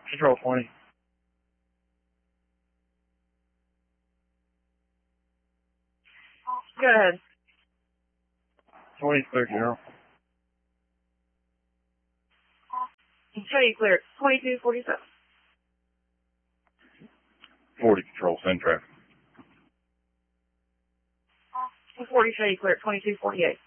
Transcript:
Control 20. Go ahead. 20 clear, General. Show you clear. 2247. 40 Control, send traffic. 40 show you clear. 2248.